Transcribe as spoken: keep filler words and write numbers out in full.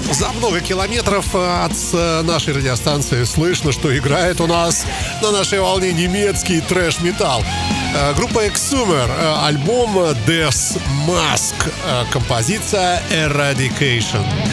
За много километров от нашей радиостанции слышно, что играет у нас на нашей волне немецкий трэш-металл. Группа Exhumer, альбом Death Mask, композиция Eradication.